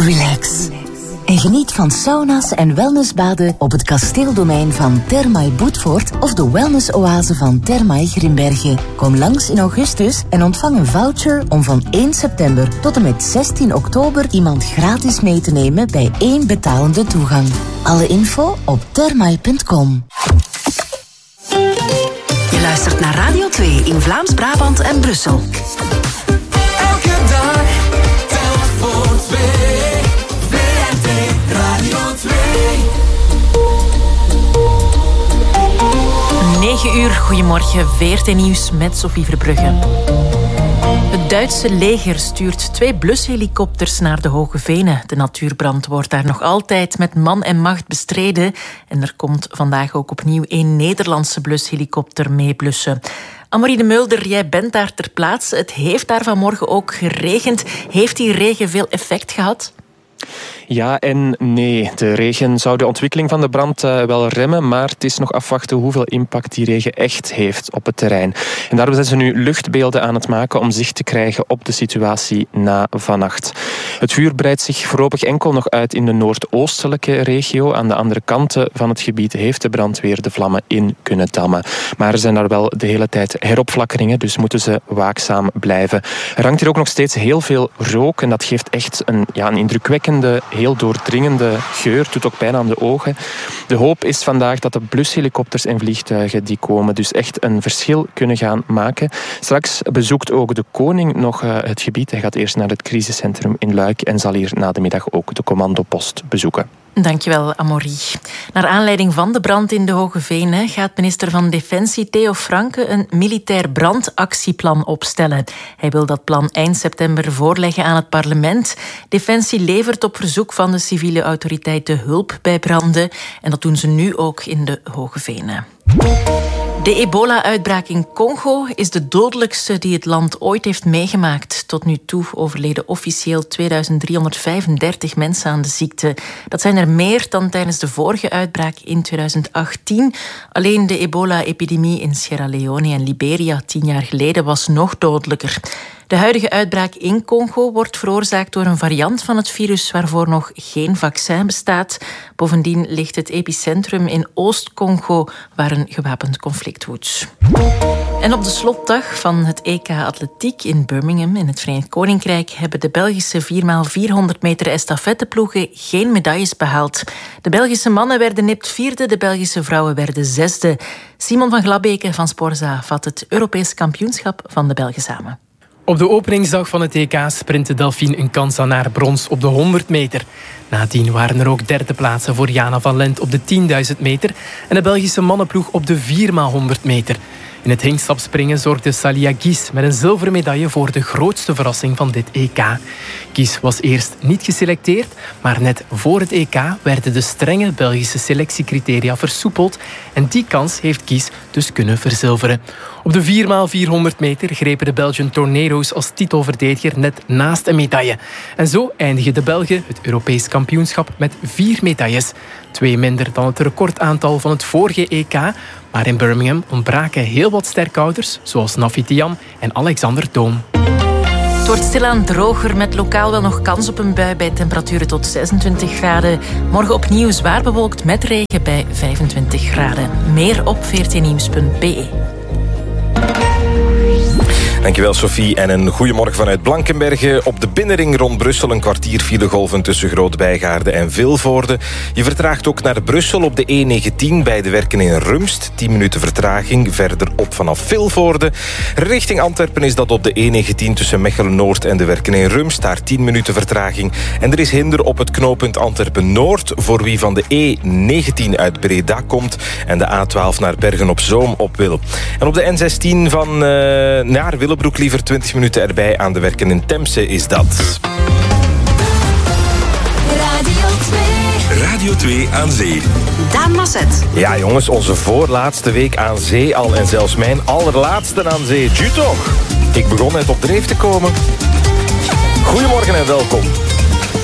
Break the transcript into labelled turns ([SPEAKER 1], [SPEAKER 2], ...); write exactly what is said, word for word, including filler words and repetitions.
[SPEAKER 1] Relax. En geniet van sauna's en wellnessbaden op het kasteeldomein van Thermae Boetvoort of de wellnessoase van Thermae Grimbergen. Kom langs in augustus en ontvang een voucher om van één september tot en met zestien oktober iemand gratis mee te nemen bij één betalende toegang. Alle info op thermae punt com.
[SPEAKER 2] Je luistert naar Radio twee in Vlaams-Brabant en Brussel.
[SPEAKER 3] Elke dag telt voor twee. V R T Radio twee.
[SPEAKER 4] negen uur, goedemorgen, V R T Nieuws met Sophie Verbrugge. Het Duitse leger stuurt twee blushelikopters naar de Hoge Venen. De natuurbrand wordt daar nog altijd met man en macht bestreden. En er komt vandaag ook opnieuw een Nederlandse blushelikopter mee blussen. Anne-Marie de Mulder, jij bent daar ter plaatse. Het heeft daar vanmorgen ook geregend. Heeft die regen veel effect gehad?
[SPEAKER 5] Ja en nee. De regen zou de ontwikkeling van de brand uh, wel remmen, maar het is nog afwachten hoeveel impact die regen echt heeft op het terrein. En daarom zijn ze nu luchtbeelden aan het maken om zicht te krijgen op de situatie na vannacht. Het vuur breidt zich voorlopig enkel nog uit in de noordoostelijke regio. Aan de andere kanten van het gebied heeft de brandweer de vlammen in kunnen dammen. Maar er zijn daar wel de hele tijd heropflakkeringen, dus moeten ze waakzaam blijven. Er hangt hier ook nog steeds heel veel rook en dat geeft echt een, ja, een indrukwekkende, heel doordringende geur. Doet ook pijn aan de ogen. De hoop is vandaag dat de blushelikopters en vliegtuigen die komen dus echt een verschil kunnen gaan maken. Straks bezoekt ook de koning nog uh, het gebied. Hij gaat eerst naar het crisiscentrum in Luik en zal hier na de middag ook de commandopost bezoeken.
[SPEAKER 4] Dankjewel, Amaury. Naar aanleiding van de brand in de Hoge Venen gaat minister van Defensie Theo Franke een militair brandactieplan opstellen. Hij wil dat plan eind september voorleggen aan het parlement. Defensie levert op verzoek van de civiele autoriteiten hulp bij branden. En dat doen ze nu ook in de Hoge Venen. De ebola-uitbraak in Congo is de dodelijkste die het land ooit heeft meegemaakt. Tot nu toe overleden officieel tweeduizend driehonderdvijfendertig mensen aan de ziekte. Dat zijn er meer dan tijdens de vorige uitbraak in tweeduizend achttien. Alleen de ebola-epidemie in Sierra Leone en Liberia tien jaar geleden was nog dodelijker. De huidige uitbraak in Congo wordt veroorzaakt door een variant van het virus waarvoor nog geen vaccin bestaat. Bovendien ligt het epicentrum in Oost-Congo, waar een gewapend conflict woedt. En op de slotdag van het E K Atletiek in Birmingham in het Verenigd Koninkrijk hebben de Belgische vier bij vierhonderd meter estafetteploegen geen medailles behaald. De Belgische mannen werden nipt vierde, de Belgische vrouwen werden zesde. Simon van Glabeke van Sporza vat het Europees kampioenschap van de Belgen samen.
[SPEAKER 6] Op de openingsdag van het E K sprintte Delphine een kans aan haar brons op de honderd meter. Nadien waren er ook derde plaatsen voor Jana van Lent op de tienduizend meter en de Belgische mannenploeg op de vier bij honderd meter. In het hingstapspringen zorgde Salia Gies met een zilveren medaille voor de grootste verrassing van dit E K. Gies was eerst niet geselecteerd, maar net voor het E K werden de strenge Belgische selectiecriteria versoepeld en die kans heeft Gies dus kunnen verzilveren. Op de vier bij vierhonderd meter grepen de Belgian Tornado's als titelverdediger net naast een medaille. En zo eindigen de Belgen het Europees kampioenschap met vier medailles. Twee minder dan het recordaantal van het vorige E K. Maar in Birmingham ontbraken heel wat sterkhouders, zoals Nafi Tiam en Alexander Doom.
[SPEAKER 4] Het wordt stilaan droger met lokaal wel nog kans op een bui bij temperaturen tot zesentwintig graden. Morgen opnieuw zwaar bewolkt met regen bij vijfentwintig graden. Meer op v r t nieuws punt b e.
[SPEAKER 7] Dankjewel Sophie en een goeiemorgen vanuit Blankenberge. Op de binnenring rond Brussel een kwartier filegolven tussen Groot-Bijgaarde en Vilvoorde. Je vertraagt ook naar Brussel op de E negentien bij de werken in Rumst. tien minuten vertraging verderop vanaf Vilvoorde. Richting Antwerpen is dat op de E negentien tussen Mechelen-Noord en de werken in Rumst. Daar tien minuten vertraging. En er is hinder op het knooppunt Antwerpen-Noord voor wie van de E negentien uit Breda komt en de A twaalf naar Bergen-op-Zoom op wil. En op de N zestien van uh, naar Willebroek liever twintig minuten erbij aan de werken in Temse is dat.
[SPEAKER 3] Radio twee.
[SPEAKER 8] Radio twee aan zee.
[SPEAKER 2] Daan Masset.
[SPEAKER 7] Ja jongens, onze voorlaatste week aan zee al en zelfs mijn allerlaatste aan zee. Tju toch? Ik begon net op dreef te komen. Goedemorgen en welkom.